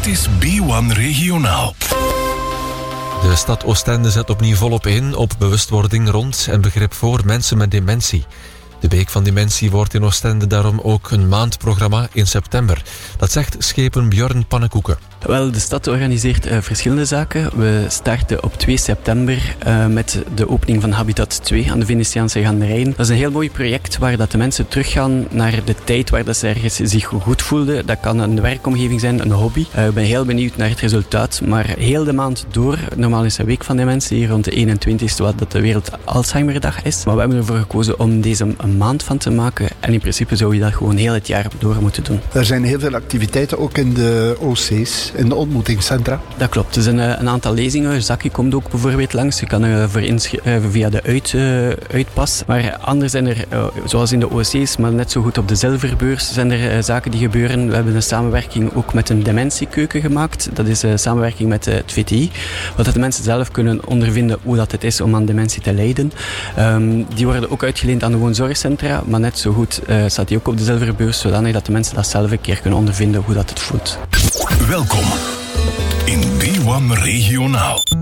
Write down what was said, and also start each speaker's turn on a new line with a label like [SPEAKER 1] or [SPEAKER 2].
[SPEAKER 1] Dit is B1 Regionaal.
[SPEAKER 2] De stad Oostende zet opnieuw volop in op bewustwording rond en begrip voor mensen met dementie. De Week van Dementie wordt in Oostende daarom ook een maandprogramma in september. Dat zegt schepen Björn Pannenkoeken.
[SPEAKER 3] Wel, de stad organiseert verschillende zaken. We starten op 2 september met de opening van Habitat 2 aan de Venetiaanse Gaanderijen. Dat is een heel mooi project waar dat de mensen teruggaan naar de tijd waar dat ze ergens zich goed voelden. Dat kan een werkomgeving zijn, een hobby. Ik ben heel benieuwd naar het resultaat, maar heel de maand door. Normaal is een Week van Dementie rond de 21ste, wat dat de Wereld Alzheimerdag is. Maar we hebben ervoor gekozen om deze een maand van te maken. En in principe zou je dat gewoon heel het jaar door moeten doen.
[SPEAKER 4] Er zijn heel veel activiteiten, ook in de OC's, in de ontmoetingscentra.
[SPEAKER 3] Dat klopt. Er zijn een aantal lezingen. Zaki komt ook bijvoorbeeld langs. Je kan voor inschrijven via de uitpas. Maar anders zijn er, zoals in de OC's, maar net zo goed op de Zilverbeurs, zijn er zaken die gebeuren. We hebben een samenwerking ook met een dementiekeuken gemaakt. Dat is een samenwerking met het VTI. Wat de mensen zelf kunnen ondervinden hoe dat het is om aan dementie te lijden. Die worden ook uitgeleend aan de woonzorgcentra. Maar net zo goed staat die ook op de Zilverbeurs, zodanig dat de mensen dat zelf een keer kunnen ondervinden hoe dat het voelt.
[SPEAKER 1] Welkom in B1 Regionaal.